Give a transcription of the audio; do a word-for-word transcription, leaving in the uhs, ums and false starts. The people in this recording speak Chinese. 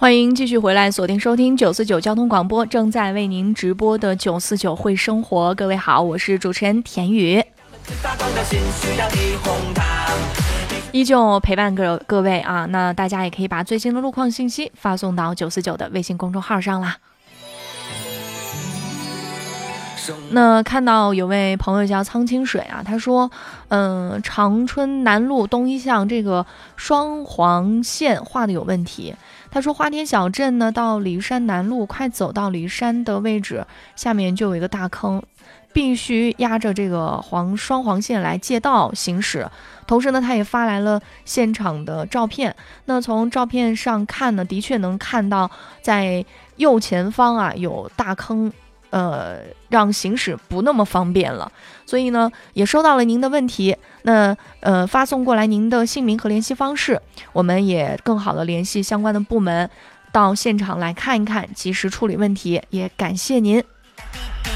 欢迎继续回来锁定收听九四九交通广播，正在为您直播的九四九会生活。各位好，我是主持人田雨，依旧陪伴各各位啊。那大家也可以把最新的路况信息发送到九四九的微信公众号上啦。那看到有位朋友叫苍清水啊，他说嗯、呃，长春南路东一巷这个双黄线画的有问题。他说花田小镇呢到鲤鱼山南路快走到鲤鱼山的位置，下面就有一个大坑，必须压着这个黄双黄线来借道行驶。同时呢他也发来了现场的照片，那从照片上看呢，的确能看到在右前方啊有大坑，呃，让行驶不那么方便了。所以呢也收到了您的问题，那呃发送过来您的姓名和联系方式，我们也更好的联系相关的部门到现场来看一看，及时处理问题，也感谢您。